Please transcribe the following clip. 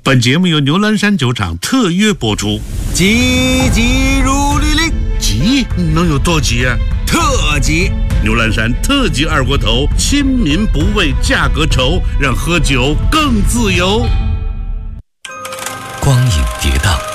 本节目由牛栏山酒厂特约播出。 急急如律令， 急能有多急啊？ 特急！ 牛栏山特级二锅头，亲民不畏价格愁，让喝酒更自由。 光影跌宕，